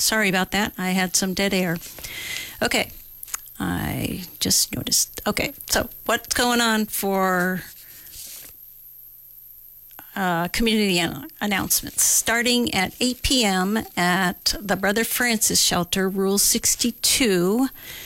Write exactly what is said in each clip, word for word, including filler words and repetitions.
Sorry about that. I had some dead air. Okay. I just noticed. Okay. So what's going on for uh, community an- announcements? Starting at eight p.m. at the Brother Francis Shelter, Rule sixty-two,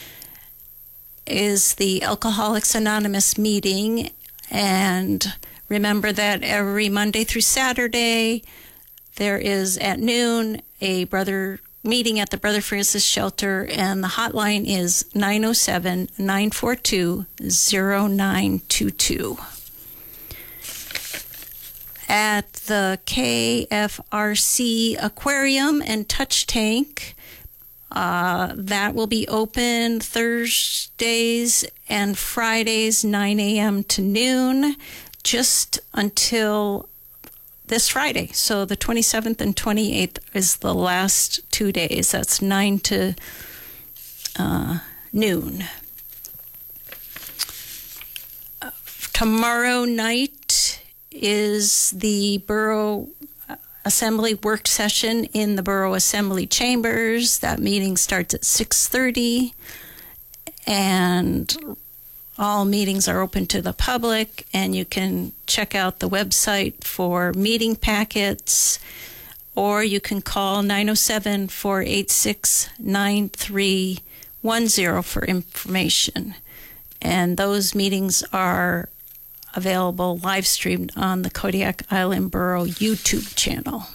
is the Alcoholics Anonymous meeting. And remember that every Monday through Saturday, there is at noon a brother meeting at the Brother Francis Shelter, and the hotline is nine oh seven, nine four two, oh nine two two. At the K F R C Aquarium and Touch Tank, uh, that will be open Thursdays and Fridays, nine a.m. to noon, just until this Friday. So the twenty-seventh and twenty-eighth is the last two days. That's nine to uh, noon. Uh, tomorrow night is the Borough Assembly work session in the Borough Assembly chambers. That meeting starts at six thirty, and all meetings are open to the public, and you can check out the website for meeting packets, or you can call nine oh seven, four eight six, nine three one zero for information. And those meetings are available live streamed on the Kodiak Island Borough YouTube channel.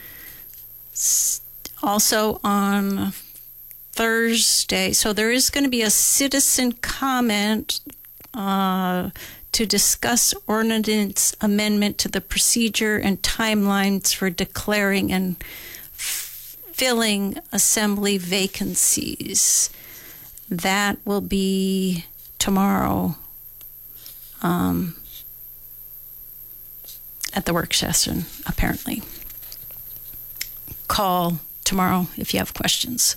Also on Thursday, so there is going to be a citizen comment uh, to discuss ordinance amendment to the procedure and timelines for declaring and f- filling assembly vacancies. That will be tomorrow um, at the work session, apparently. Call tomorrow if you have questions.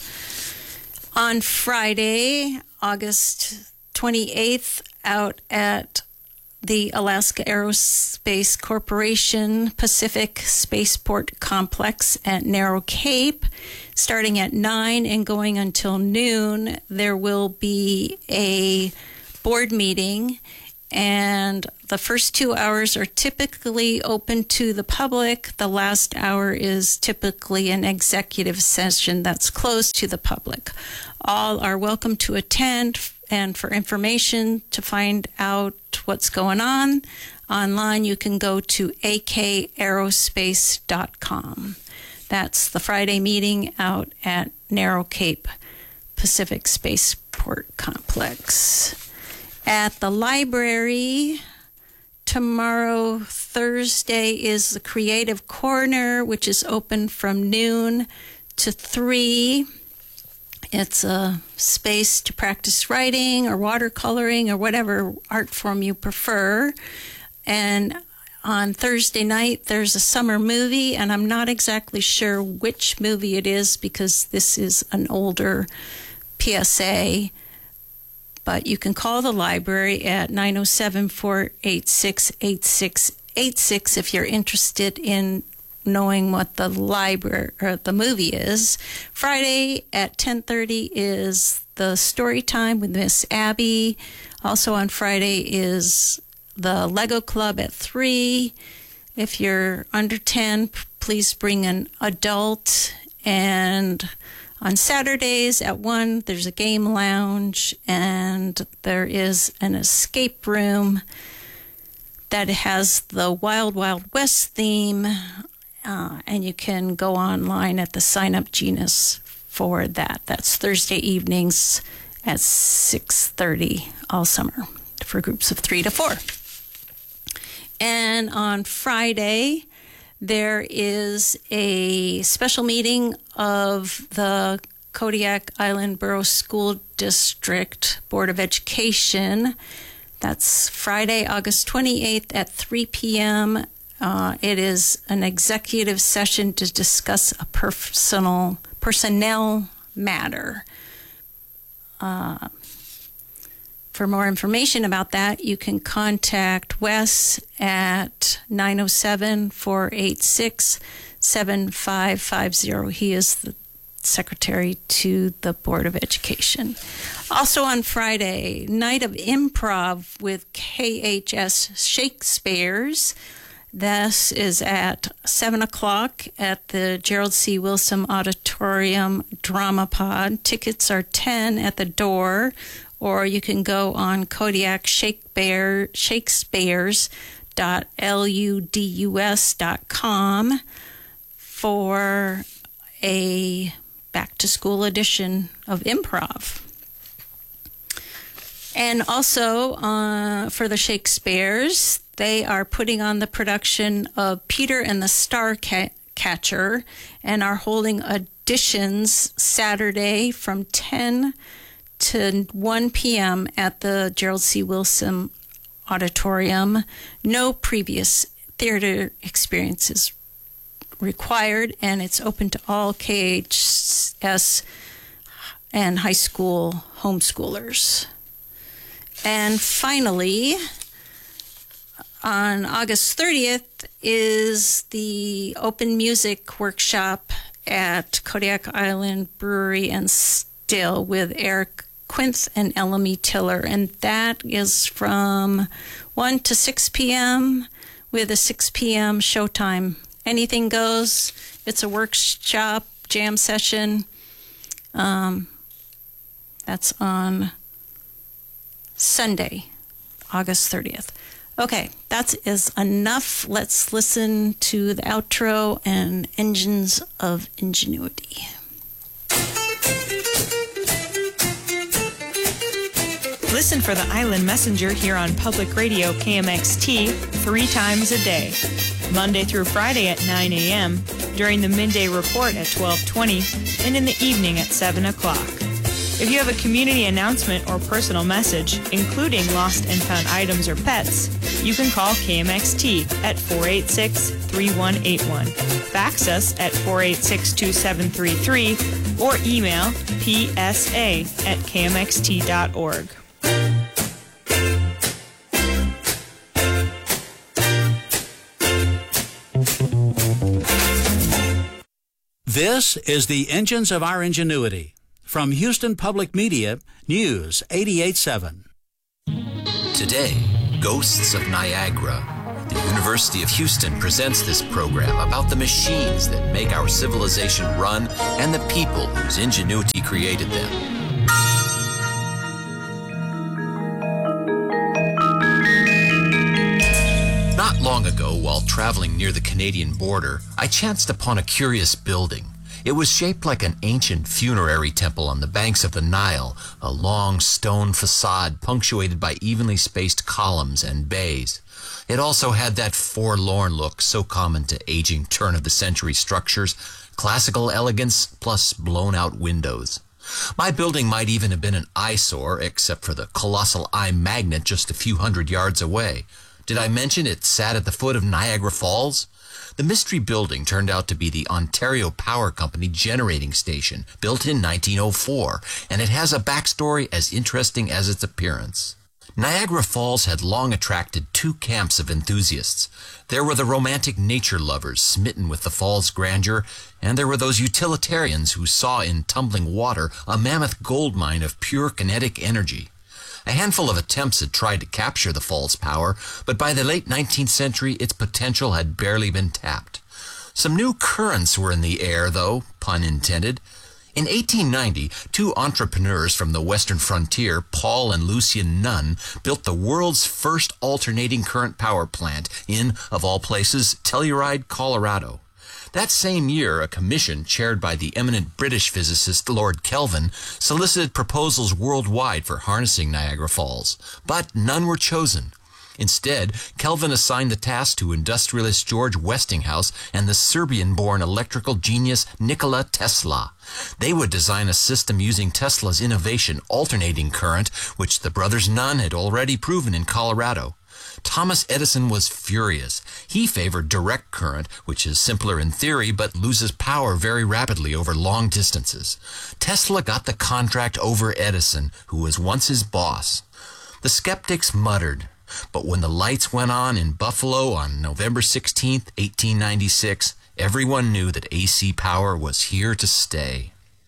On Friday, August twenty-eighth, out at the Alaska Aerospace Corporation Pacific Spaceport Complex at Narrow Cape, starting at nine and going until noon, there will be a board meeting, and the first two hours are typically open to the public. The last hour is typically an executive session that's closed to the public. All are welcome to attend, and for information to find out what's going on online, you can go to a k aerospace dot com. That's the Friday meeting out at Narrow Cape Pacific Spaceport Complex. At the library, tomorrow, Thursday, is the Creative Corner, which is open from noon to three. It's a space to practice writing or watercoloring or whatever art form you prefer. And on Thursday night, there's a summer movie, and I'm not exactly sure which movie it is because this is an older P S A. But you can call the library at nine oh seven, four eight six, eight six eight six if you're interested in knowing what the library or the movie is. Friday at ten thirty is the story time with Miss Abby. Also on Friday is the Lego Club at three. If you're under ten, please bring an adult. And on Saturdays at one, there's a game lounge, and there is an escape room that has the Wild Wild West theme, uh, and you can go online at the Sign Up Genus for that. That's Thursday evenings at six thirty all summer for groups of three to four. And on Friday, there is a special meeting of the Kodiak Island Borough School District Board of Education. That's Friday, August twenty-eighth at three p.m. Uh, it is an executive session to discuss a personal personnel matter. Uh, For more information about that, you can contact Wes at nine oh seven, four eight six, seven five five zero. He is the secretary to the Board of Education. Also on Friday, Night of Improv with K H S Shakespeare's. This is at seven o'clock at the Gerald C. Wilson Auditorium Drama Pod. Tickets are ten at the door, or you can go on Kodiak Shakespeare, Shakespeare's dot ludus dot com for a back-to-school edition of improv. And also uh, for the Shakespeares, they are putting on the production of Peter and the Star Ca- Catcher and are holding auditions Saturday from ten to one p.m. at the Gerald C. Wilson Auditorium. No previous theater experiences required, and it's open to all K H S and high school homeschoolers. And finally, on August thirtieth is the open music workshop at Kodiak Island Brewery and Still with Eric Quinth and Ellamy Tiller, and that is from one to six p.m. with a six p.m. showtime. Anything goes. It's a workshop, jam session. Um, that's on Sunday, August thirtieth. Okay, that is enough. Let's listen to the outro and Engines of Ingenuity. Listen for the Island Messenger here on Public Radio K M X T three times a day, Monday through Friday at nine a.m., during the midday report at twelve twenty, and in the evening at seven o'clock. If you have a community announcement or personal message, including lost and found items or pets, you can call K M X T at four eight six, three one eight one, fax us at four eight six, two seven three three, or email p s a at k m x t dot org. This is the Engines of Our Ingenuity. From Houston Public Media, News eighty-eight point seven. Today, Ghosts of Niagara. The University of Houston presents this program about the machines that make our civilization run and the people whose ingenuity created them. Not long ago, while traveling near the Canadian border, I chanced upon a curious building. It was shaped like an ancient funerary temple on the banks of the Nile, a long stone facade punctuated by evenly spaced columns and bays. It also had that forlorn look so common to aging turn-of-the-century structures, classical elegance plus blown-out windows. My building might even have been an eyesore, except for the colossal eye magnet just a few hundred yards away. Did I mention it sat at the foot of Niagara Falls? The mystery building turned out to be the Ontario Power Company generating station, built in nineteen oh four, and it has a backstory as interesting as its appearance. Niagara Falls had long attracted two camps of enthusiasts. There were the romantic nature lovers smitten with the fall's grandeur, and there were those utilitarians who saw in tumbling water a mammoth gold mine of pure kinetic energy. A handful of attempts had tried to capture the fall's power, but by the late nineteenth century, its potential had barely been tapped. Some new currents were in the air, though, pun intended. In eighteen ninety, two entrepreneurs from the western frontier, Paul and Lucian Nunn, built the world's first alternating current power plant in, of all places, Telluride, Colorado. That same year, a commission chaired by the eminent British physicist Lord Kelvin solicited proposals worldwide for harnessing Niagara Falls, but none were chosen. Instead, Kelvin assigned the task to industrialist George Westinghouse and the Serbian-born electrical genius Nikola Tesla. They would design a system using Tesla's innovation, alternating current, which the brothers Nunn had already proven in Colorado. Thomas Edison was furious. He favored direct current, which is simpler in theory but loses power very rapidly over long distances. Tesla got the contract over Edison, who was once his boss. The skeptics muttered, but when the lights went on in Buffalo on November sixteenth, eighteen ninety-six, everyone knew that A C power was here to stay.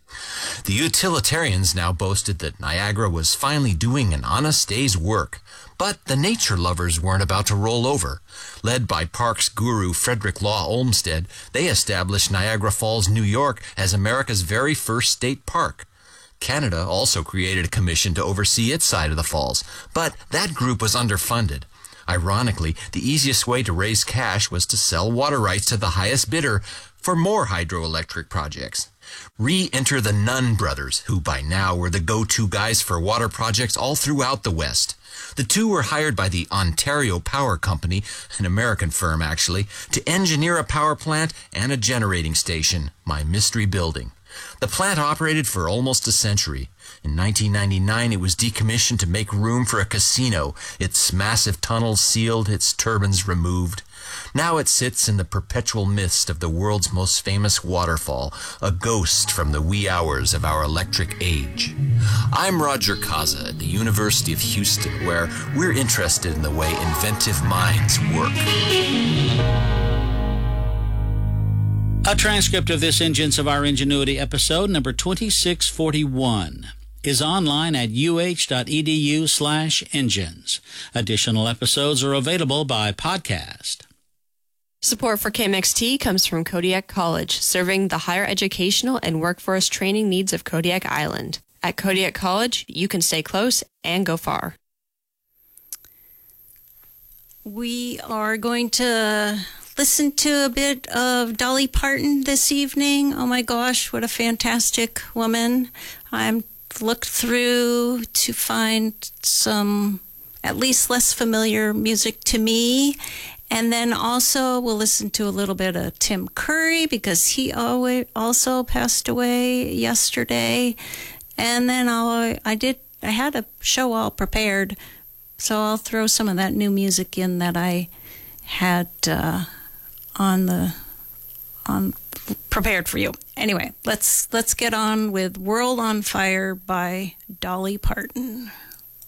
The utilitarians now boasted that Niagara was finally doing an honest day's work. But the nature lovers weren't about to roll over. Led by parks guru Frederick Law Olmsted, they established Niagara Falls, New York as America's very first state park. Canada also created a commission to oversee its side of the falls, but that group was underfunded. Ironically, the easiest way to raise cash was to sell water rights to the highest bidder for more hydroelectric projects. Re-enter the Nunn brothers, who by now were the go-to guys for water projects all throughout the West. The two were hired by the Ontario Power Company, an American firm actually, to engineer a power plant and a generating station, my mystery building. The plant operated for almost a century. In nineteen ninety-nine, it was decommissioned to make room for a casino, its massive tunnels sealed, its turbines removed. Now it sits in the perpetual mist of the world's most famous waterfall, a ghost from the wee hours of our electric age. I'm Roger Kaza at the University of Houston, where we're interested in the way inventive minds work. A transcript of this Engines of Our Ingenuity episode, number twenty-six forty-one, is online at uh.edu slash engines. Additional episodes are available by podcast. Support for K M X T comes from Kodiak College, serving the higher educational and workforce training needs of Kodiak Island. At Kodiak College, you can stay close and go far. We are going to listen to a bit of Dolly Parton this evening. Oh my gosh, what a fantastic woman. I'm looked through to find some at least less familiar music to me. And then also we'll listen to a little bit of Tim Curry because he always also passed away yesterday. And then I'll, I did, I had a show all prepared, so I'll throw some of that new music in that I had uh, on the on prepared for you. Anyway, let's let's get on with World on Fire by Dolly Parton.